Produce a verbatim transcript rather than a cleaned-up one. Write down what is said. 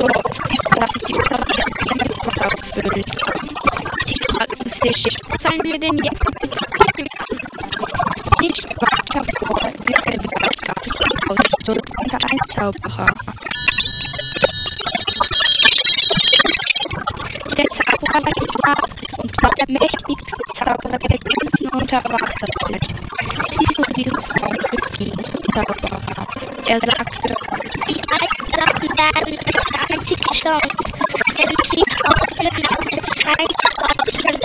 dass die Wasser auffüllt. Sie fragten sich, sollen wir denn jetzt nicht weiter vor, in einem Wald gab es ein Haus unter ein Zauberer. Der Zauberer hieß und war der mächtigste Zauberer der ganzen Unterwasserwelt. Sie zog die Frau mit ihm zum Zauberer. Er sagte, die Eisblocken werden eine einzige Chance, denn sie kaufen alle